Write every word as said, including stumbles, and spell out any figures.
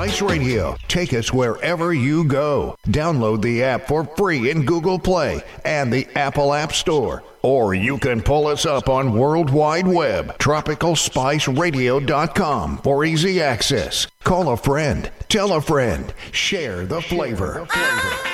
Spice Radio. Take us wherever you go. Download the app for free in Google Play and the Apple App Store. Or you can pull us up on World Wide Web, tropical spice radio dot com for easy access. Call a friend, tell a friend, share the flavor. Share the flavor.